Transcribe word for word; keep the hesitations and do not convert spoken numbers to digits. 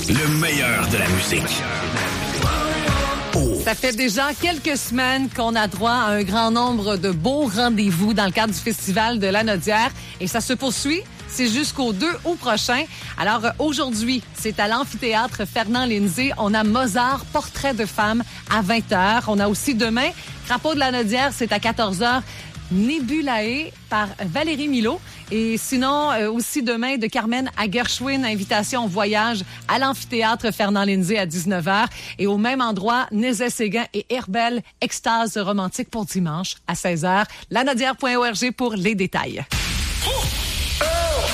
Le meilleur de la musique. Oh. Ça fait déjà quelques semaines qu'on a droit à un grand nombre de beaux rendez-vous dans le cadre du Festival de Lanaudière et ça se poursuit. C'est jusqu'au deux août prochain. Alors, euh, aujourd'hui, c'est à l'amphithéâtre Fernand Lindsay. On a Mozart, Portrait de femme, à vingt heures. On a aussi demain, Crapaud de Lanaudière, c'est à quatorze heures. Nebulae par Valérie Milot. Et sinon, euh, aussi demain, de Carmen à Gershwin, invitation au voyage à l'amphithéâtre Fernand Lindsay à dix-neuf heures. Et au même endroit, Nézet-Séguin et Herbel, extase romantique pour dimanche à seize heures. lanaudière point org pour les détails. Oh!